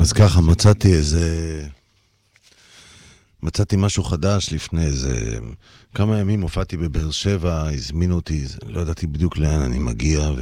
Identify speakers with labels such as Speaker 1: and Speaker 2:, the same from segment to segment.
Speaker 1: אז ככה, מצאתי משהו חדש לפני איזה כמה ימים. הופעתי בבאר שבע, הזמינו אותי, לא ידעתי בדיוק לאן אני מגיע,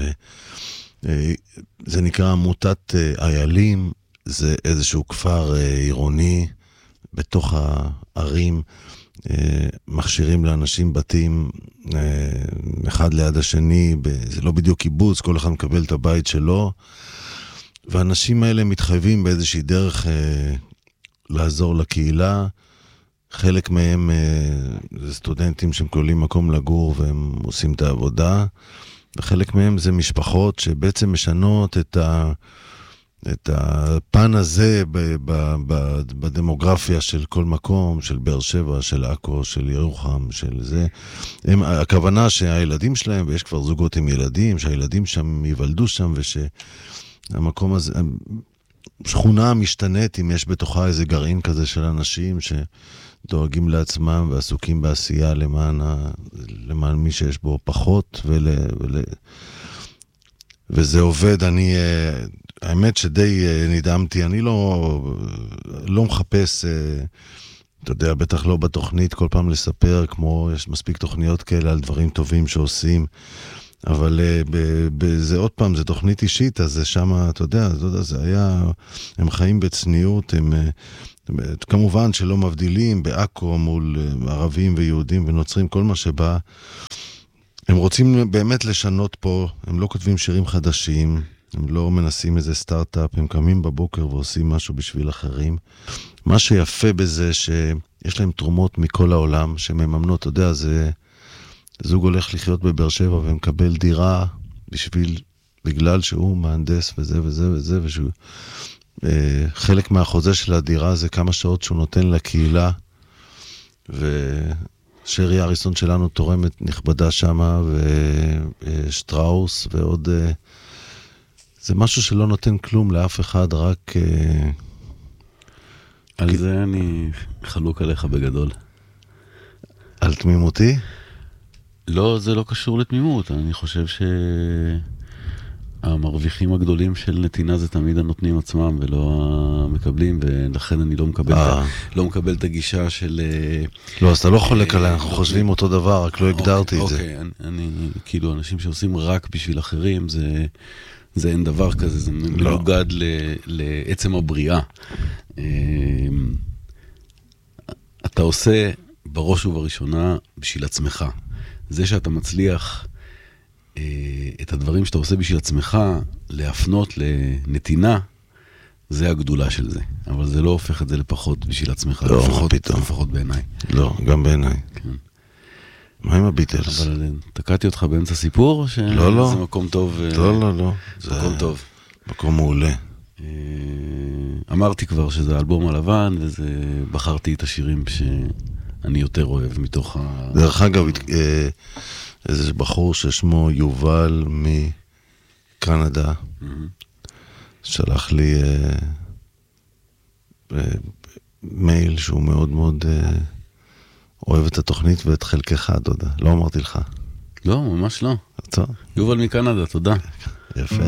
Speaker 1: וזה נקרא עמותת איילים. זה איזשהו כפר עירוני בתוך הערים, מכשירים לאנשים בתים אחד ליד השני, זה לא בדיוק קיבוץ, כל אחד מקבל את הבית שלו, והאנשים האלה מתחייבים באיזושהי דרך לעזור לקהילה. חלק מהם זה סטודנטים שמקבלים מקום לגור והם עושים את העבודה, וחלק מהם זה משפחות שבעצם משנות את הפן הזה בדמוגרפיה של כל מקום, של באר שבע, של עכו, של ירוחם, של זה. הכוונה שהילדים שלהם, ויש כבר זוגות עם ילדים, שהילדים שם ייוולדו שם, ושהמקום הזה, שכונה משתנית אם יש בתוכה איזה גרעין כזה של אנשים שדואגים לעצמם ועסוקים בעשייה למען מי שיש בו פחות, וזה עובד. האמת שדי נדהמתי, אני לא מחפש, אתה יודע, בטח לא בתוכנית כל פעם לספר, כמו יש מספיק תוכניות כאלה על דברים טובים שעושים, אבל זה עוד פעם, זה תוכנית אישית, אז זה שמה, אתה יודע, זה היה, הם חיים בצניעות, הם כמובן שלא מבדילים בעכו מול ערבים ויהודים ונוצרים, כל מה שבא, הם רוצים באמת לשנות פה, הם לא כותבים שירים חדשים, הם לא מנסים איזה סטארט-אפ, הם קמים בבוקר ועושים משהו בשביל אחרים. מה שיפה בזה שיש להם תרומות מכל העולם שמממנות, אתה יודע, זה זוג הולך לחיות בבאר שבע ומקבל דירה בגלל שהוא מהנדס וזה וזה וזה, ושהוא, חלק מהחוזה של הדירה זה כמה שעות שהוא נותן לקהילה, ושרי אריסון שלנו תורמת נכבדה שמה, ושטראוס ועוד, זה משהו שלא נותן כלום לאף אחד, רק
Speaker 2: על זה אני חלוק עליך בגדול.
Speaker 1: על תמימותי?
Speaker 2: לא, זה לא קשור לתמימות. אני חושב שהמרוויחים הגדולים של נתינה זה תמיד הנותנים עצמם ולא המקבלים, ולכן אני לא מקבל את הגישה של...
Speaker 1: לא, אז אתה לא חולק עליי, אנחנו חושבים אותו דבר, רק לא הגדרתי את זה.
Speaker 2: אוקיי, אני, כאילו, אנשים שעושים רק בשביל אחרים, זה אין דבר כזה, זה מנוגד לעצם הבריאה. אתה עושה בראש ובראשונה בשביל עצמך. זה שאתה מצליח את הדברים שאתה עושה בשביל עצמך להפנות לנתינה, זה הגדולה של זה. אבל זה לא הופך את זה לפחות בשביל עצמך.
Speaker 1: לא,
Speaker 2: לפחות בעיניי.
Speaker 1: לא, גם בעיניי.
Speaker 2: כן.
Speaker 1: מה עם הביטלס?
Speaker 2: אבל תקעתי אותך באמצע סיפור?
Speaker 1: לא, לא.
Speaker 2: זה מקום טוב?
Speaker 1: לא.
Speaker 2: זה מקום טוב.
Speaker 1: מקום מעולה.
Speaker 2: אמרתי כבר שזה האלבום הלבן, ובחרתי את השירים שאני יותר אוהב מתוך
Speaker 1: דרך אגב, איזה בחור ששמו יובל מקנדה, שלח לי מייל שהוא מאוד מאוד אוהב את התוכנית ואת חלקך, תודה. לא אמרתי לך.
Speaker 2: לא, ממש לא.
Speaker 1: טוב.
Speaker 2: יובל מקנדה, תודה.
Speaker 1: יפה.